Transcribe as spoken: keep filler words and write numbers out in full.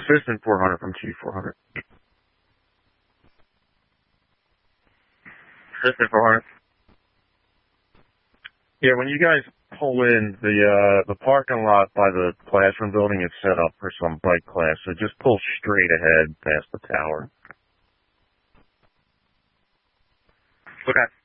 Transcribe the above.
Assistant four hundred from Chief four hundred. Assistant four hundred. Yeah, when you guys pull in, the uh, the parking lot by the classroom building is set up for some bike class, so just pull straight ahead past the tower. Okay.